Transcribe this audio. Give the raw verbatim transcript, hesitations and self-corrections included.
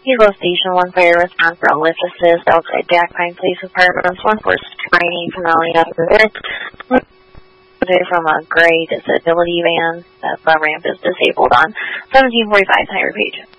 Eagle Station, one fire response for a lift assist outside Jack Pine Place Apartments, one four six nine from Elliott. From a gray disability van. That the ramp is disabled on seventeen forty-five Higher Page.